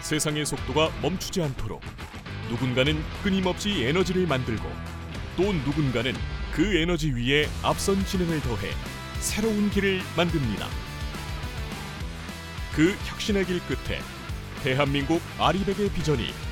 세상의 속도가 멈추지 않도록 누군가는 끊임없이 에너지를 만들고 또 누군가는 그 에너지 위에 앞선 지능을 더해 새로운 길을 만듭니다. 그 혁신의 길 끝에 대한민국 아리백의 비전이